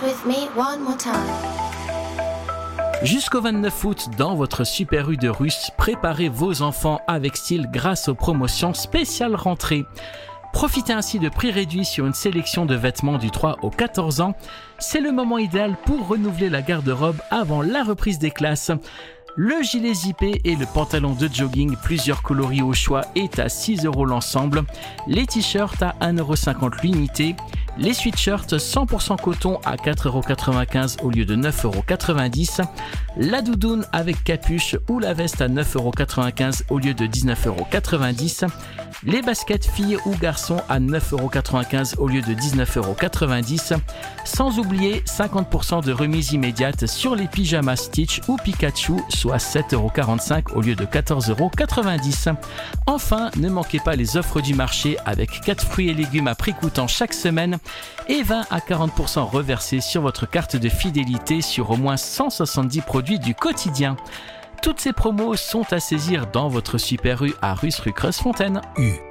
dance with me one more time. Jusqu'au 29 août, dans votre Super U de Russe, préparez vos enfants avec style grâce aux promotions spéciales rentrée. Profitez ainsi de prix réduits sur une sélection de vêtements du 3 au 14 ans. C'est le moment idéal pour renouveler la garde-robe avant la reprise des classes. Le gilet zippé et le pantalon de jogging, plusieurs coloris au choix, est à 6 € l'ensemble. Les t-shirts à 1,50 € l'unité. Les sweatshirts 100% coton à 4,95 € au lieu de 9,90 €. La doudoune avec capuche ou la veste à 9,95 € au lieu de 19,90 €. Les baskets filles ou garçons à 9,95 € au lieu de 19,90 €. Sans oublier 50% de remise immédiate sur les pyjamas Stitch ou Pikachu, soit 7,45 € au lieu de 14,90 €. Enfin, ne manquez pas les offres du marché avec 4 fruits et légumes à prix coûtant chaque semaine et 20 à 40% reversés sur votre carte de fidélité sur au moins 170 produits du quotidien. Toutes ces promos sont à saisir dans votre Super U à Russe rue Creuse-Fontaine. U.